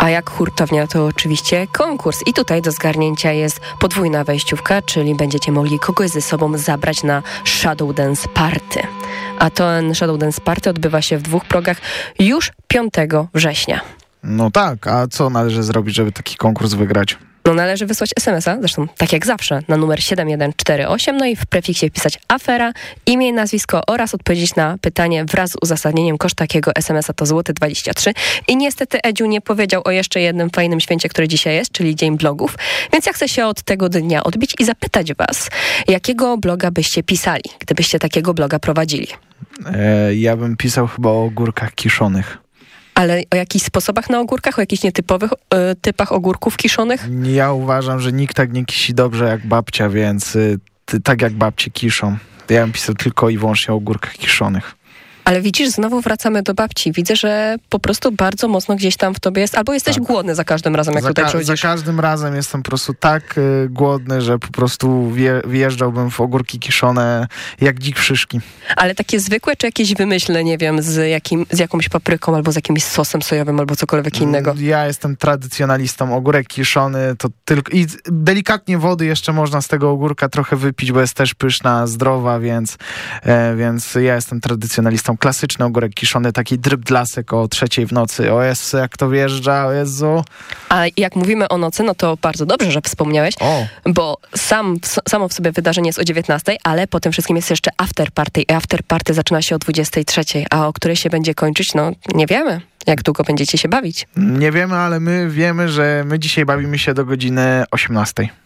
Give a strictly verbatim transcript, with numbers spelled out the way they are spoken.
A jak hurtownia, to oczywiście konkurs. I tutaj do zgarnięcia jest podwójna wejściówka, czyli będziecie mogli kogoś ze sobą zabrać na Shadow Dance Party. A ten Shadow Dance Party odbywa się w dwóch progach już piątego września. No tak, a co należy zrobić, żeby taki konkurs wygrać? No należy wysłać es em es a, zresztą tak jak zawsze, na numer siedem jeden cztery osiem, no i w prefiksie wpisać afera, imię, nazwisko oraz odpowiedzieć na pytanie wraz z uzasadnieniem. Koszt takiego es em es a to złoty dwadzieścia trzy. I niestety Edziu nie powiedział o jeszcze jednym fajnym święcie, który dzisiaj jest, czyli Dzień Blogów, więc ja chcę się od tego dnia odbić i zapytać was, jakiego bloga byście pisali, gdybyście takiego bloga prowadzili? E, ja bym pisał chyba o ogórkach kiszonych. Ale o jakichś sposobach na ogórkach? O jakichś nietypowych y, typach ogórków kiszonych? Ja uważam, że nikt tak nie kisi dobrze jak babcia, więc y, ty, tak jak babcie kiszą. Ja bym pisał tylko i wyłącznie o ogórkach kiszonych. Ale widzisz, znowu wracamy do babci. Widzę, że po prostu bardzo mocno gdzieś tam w tobie jest, albo jesteś tak. głodny za każdym razem, jak za tutaj ka- przychodzisz. Za każdym razem jestem po prostu tak y, głodny, że po prostu wie- wjeżdżałbym w ogórki kiszone jak dzik w szyszki. Ale takie zwykłe, czy jakieś wymyślne, nie wiem, z, jakim, z jakąś papryką, albo z jakimś sosem sojowym, albo cokolwiek innego? Ja jestem tradycjonalistą. Ogórek kiszony to tylko... I delikatnie wody jeszcze można z tego ogórka trochę wypić, bo jest też pyszna, zdrowa, więc, e, więc ja jestem tradycjonalistą. Klasyczny ogórek kiszony, taki drybdlasek o trzeciej w nocy. O Jezu, jak to wjeżdża, o Jezu. A jak mówimy o nocy, no to bardzo dobrze, że wspomniałeś, O. bo sam, samo w sobie wydarzenie jest o dziewiętnastej, ale po tym wszystkim jest jeszcze after party. I after party zaczyna się o dwudziestej trzeciej, a o której się będzie kończyć, no nie wiemy. Jak długo będziecie się bawić? Nie wiemy, ale my wiemy, że my dzisiaj bawimy się do godziny osiemnastej.